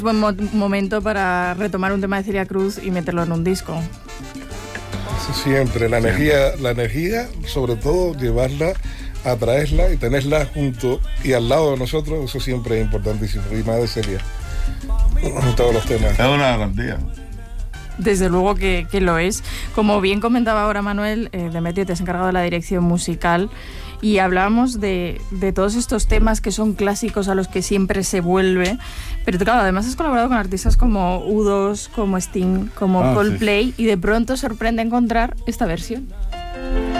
Buen momento para retomar un tema de Celia Cruz y meterlo en un disco. Siempre, la energía, sobre todo llevarla, atraerla y tenerla junto y al lado de nosotros, eso siempre es importantísimo. Y más de Celia, en todos los temas. Es una garantía. Desde luego que lo es. Como bien comentaba ahora Manuel, Demetrio, te has encargado de la dirección musical y hablábamos de todos estos temas que son clásicos a los que siempre se vuelve, pero claro, además has colaborado con artistas como U2, como Sting, como Coldplay, sí. Y de pronto sorprende encontrar esta versión.